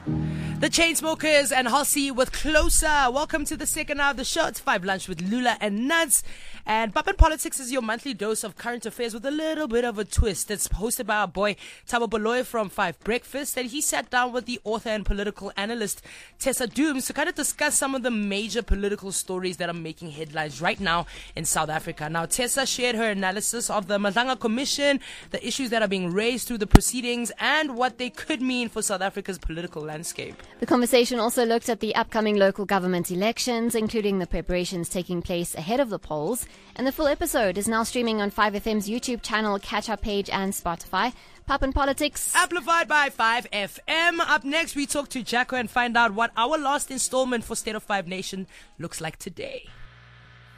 The Chainsmokers and Halsey with Closer. Welcome to the second hour of the show. It's 5 Lunch with Lula and Nuts. And Pop and Politics is your monthly dose of current affairs with a little bit of a twist. It's hosted by our boy Thabo Baloyi from 5 Breakfast. And he sat down with the author and political analyst Tessa Dooms to kind of discuss some of the major political stories that are making headlines right now in South Africa. Now, Tessa shared her analysis of the Madlanga Commission, the issues that are being raised through the proceedings, and what they could mean for South Africa's political landscape. The conversation also looked at the upcoming local government elections, including the preparations taking place ahead of the polls. And the full episode is now streaming on 5FM's YouTube channel, Catch Up page, and Spotify. Pop and Politics, amplified by 5FM. Up next, we talk to Jacko and find out what our last installment for State of 5 Nation looks like today.